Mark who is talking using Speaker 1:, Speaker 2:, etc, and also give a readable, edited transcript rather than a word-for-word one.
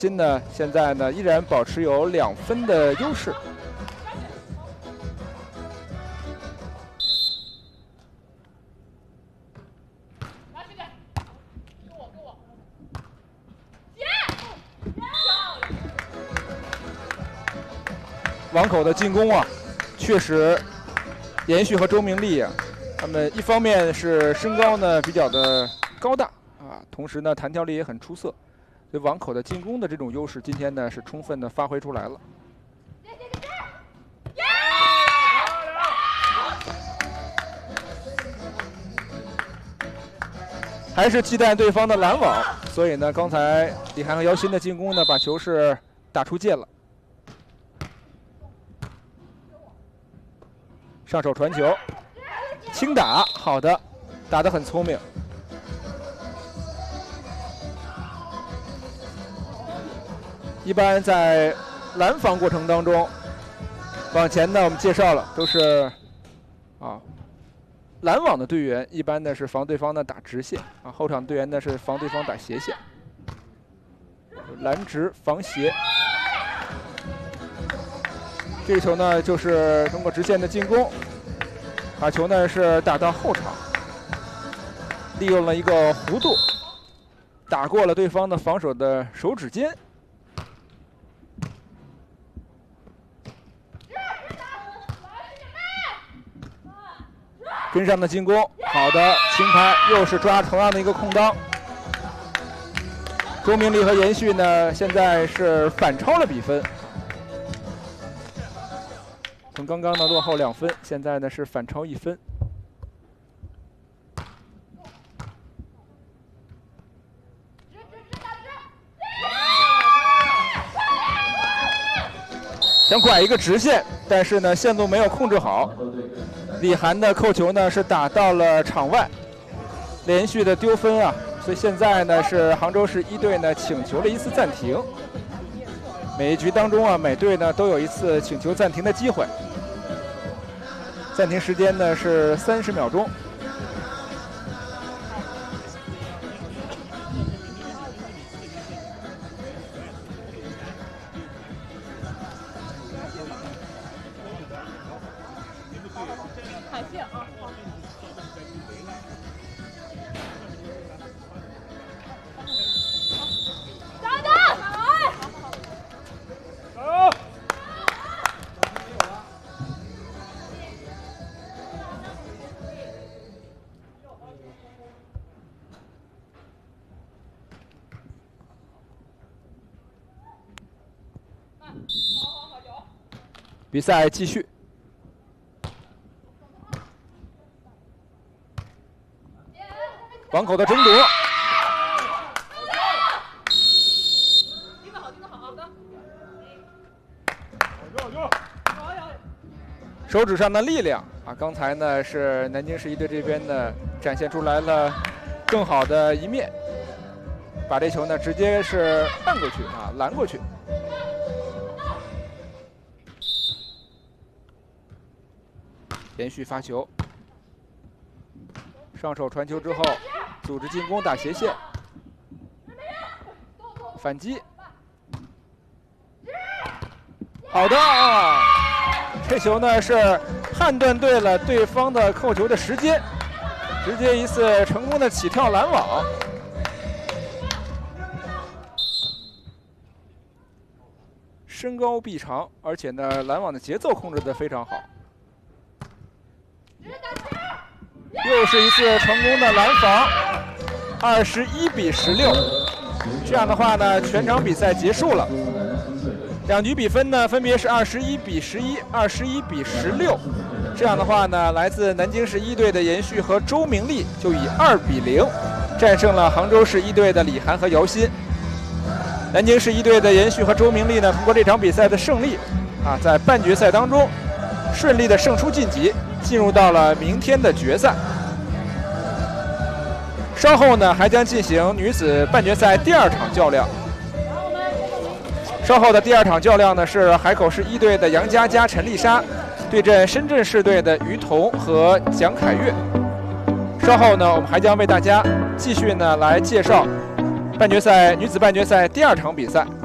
Speaker 1: 新呢，现在呢依然保持有2分的优势。网口的进攻啊，确实，连续和周明丽啊，他们一方面是身高呢比较的高大啊，同时呢弹跳力也很出色，所以网口的进攻的这种优势，今天呢是充分的发挥出来了。还是忌惮对方的拦网，所以呢，刚才李涵和姚鑫的进攻呢，把球是打出界了。上手传球，轻打，好的，打得很聪明。一般在拦防过程当中，往前呢我们介绍了都是拦网的队员一般呢是防对方呢打直线啊，后场队员呢是防对方打斜线，拦直防斜。这个球呢，就是通过直线的进攻，把球呢是打到后场，利用了一个弧度，打过了对方的防守的手指尖。跟上的进攻，好的轻拍，又是抓同样的一个空当。周明丽和严旭呢，现在是反超了比分。从刚刚呢落后2分，现在呢是反超1分。想拐一个直线，但是呢线路没有控制好。李涵的扣球呢是打到了场外，连续的丢分啊，所以现在呢是杭州市1队呢请求了1次暂停。每一局当中啊，每队呢都有1次请求暂停的机会。暂停时间呢是30秒钟。比赛继续。网口的争夺。手指上的力量啊，刚才呢是南京市1队这边呢展现出来了更好的一面，把这球呢直接是按过去啊，拦过去。连续发球，上手传球之后，组织进攻打斜线，反击，好的啊！这球呢是判断对了对方的扣球的时间，直接1次成功的起跳拦网。身高臂长，而且呢拦网的节奏控制得非常好。又是1次成功的拦防，21比16。这样的话呢，全场比赛结束了。2局比分呢分别是21比11、21比16。这样的话呢，来自南京市1队的严旭和周明丽就以2比0战胜了杭州市1队的李涵和姚鑫。南京市1队的严旭和周明丽呢，通过这场比赛的胜利啊，在半决赛当中顺利的胜出晋级，进入到了明天的决赛。稍后呢，还将进行女子半决赛第2场较量。稍后的第2场较量呢，是海口市1队的杨佳佳、陈丽莎对阵深圳市队的于彤和蒋凯悦。稍后呢，我们还将为大家继续呢来介绍女子半决赛第2场比赛。